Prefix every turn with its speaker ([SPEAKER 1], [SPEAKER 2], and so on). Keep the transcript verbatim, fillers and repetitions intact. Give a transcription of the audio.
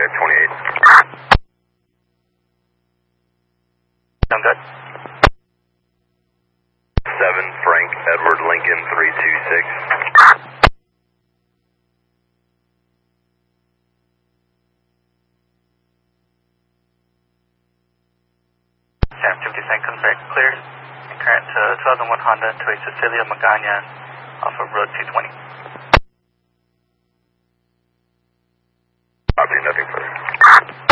[SPEAKER 1] Jet twenty-eight.
[SPEAKER 2] I'm good.
[SPEAKER 1] seven Frank Edward Lincoln three two six.
[SPEAKER 2] San fifty-seven confirmed clear. And current to two thousand one Honda to a Cecilia Magana off of road two twenty.